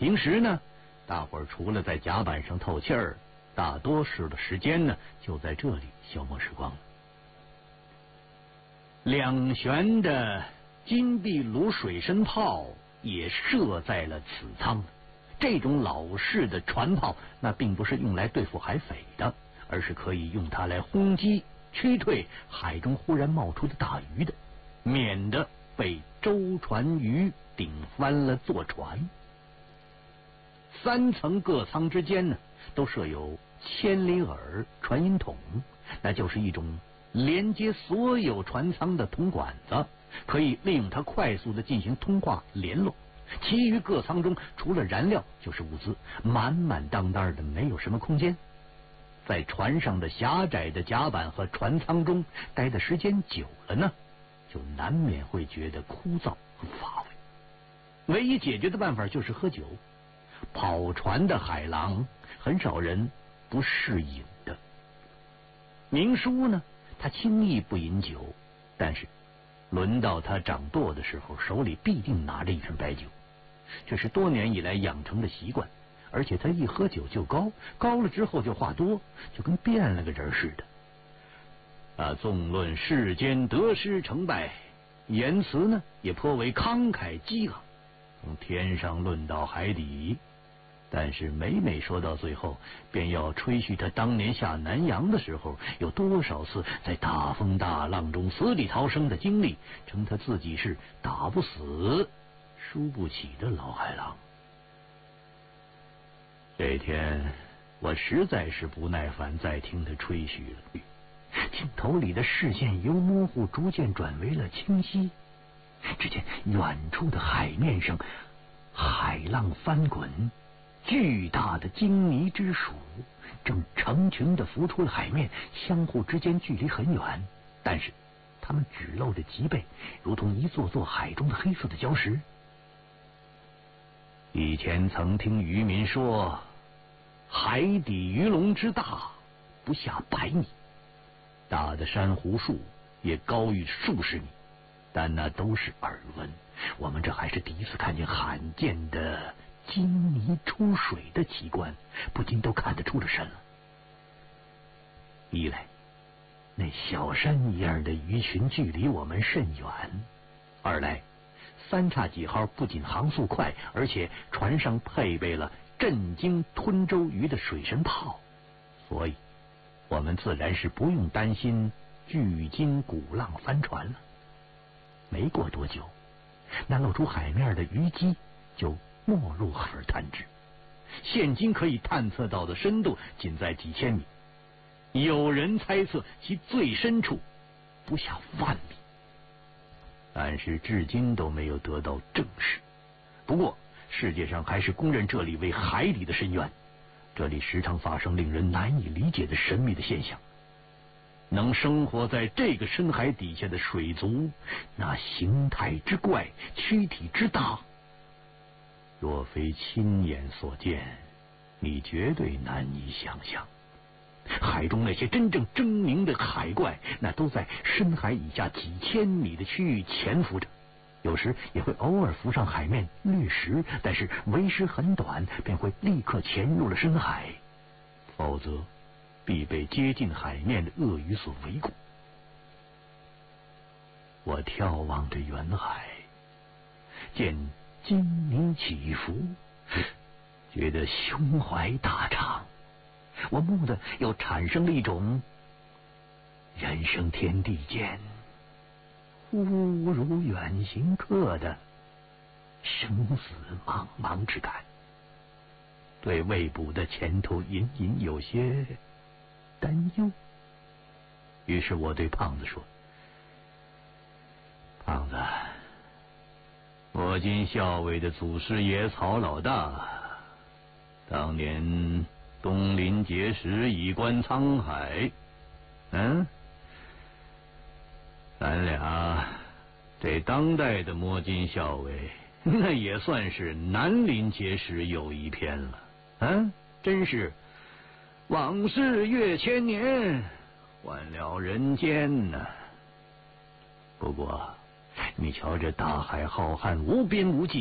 平时呢，大伙儿除了在甲板上透气儿，大多数的时间呢就在这里消磨时光了。2舷的金壁炉水深炮也设在了此舱。这种老式的船炮，那并不是用来对付海匪的，而是可以用它来轰击、驱退海中忽然冒出的大鱼的，免得被舟船鱼顶翻了坐船。3层各舱之间呢，都设有千里耳传音筒，那就是一种连接所有船舱的铜管子，可以利用它快速的进行通话联络。其余各舱中除了燃料就是物资，满满当当的，没有什么空间。在船上的狭窄的甲板和船舱中待的时间久了呢，就难免会觉得枯燥和乏味。唯一解决的办法就是喝酒。跑船的海狼很少人不嗜饮的。明叔呢，他轻易不饮酒，但是轮到他掌舵的时候，手里必定拿着一瓶白酒，这是多年以来养成的习惯。而且他一喝酒就高了之后就话多，就跟变了个人似的。纵论世间得失成败，言辞呢也颇为慷慨激昂，从天上论到海底。但是每说到最后，便要吹嘘他当年下南洋的时候有多少次在大风大浪中死里逃生的经历，称他自己是打不死输不起的老海狼。这天我实在是不耐烦再听他吹嘘了，镜头里的视线由模糊逐渐转为了清晰。只见远处的海面上海浪翻滚，巨大的鲸泥之鼠正成群的浮出了海面，相互之间距离很远，但是它们只露着脊背，如同一座座海中的黑色的礁石。以前曾听渔民说，海底鱼龙之大不下100米，大的珊瑚树也高于数十米，但那都是耳闻，我们这还是第一次看见罕见的鲸泥出水的奇观，不禁都看得出了神了。一来那小山一样的鱼群距离我们甚远，二来三叉戟号不仅航速快，而且船上配备了震惊吞舟鱼的水神炮，所以我们自然是不用担心巨鲸鼓浪翻船了。没过多久，那露出海面的鱼基就没入海而探之，现今可以探测到的深度仅在几千米，有人猜测其最深处不下10000米，但是至今都没有得到证实。不过世界上还是公认这里为海底的深渊，这里时常发生令人难以理解的神秘的现象。能生活在这个深海底下的水族，那形态之怪，躯体之大，若非亲眼所见，你绝对难以想象。海中那些真正狰狞的海怪，那都在深海以下几千米的区域潜伏着，有时也会偶尔浮上海面掠食，但是为时很短，便会立刻潜入了深海，否则必被接近海面的鳄鱼所围攻。我眺望着远海，见鲸泥起伏，觉得胸怀大畅。我蓦地又产生了一种人生天地间忽如远行客的生死茫茫之感，对未卜的前途隐隐有些担忧。于是我对胖子说：“胖子，摸金校尉的祖师爷曹老大当年东临碣石，以观沧海，咱俩这当代的摸金校尉，那也算是南临碣石有一篇了，真是往事越千年，换了人间呢。不过你瞧这大海浩瀚，无边无际，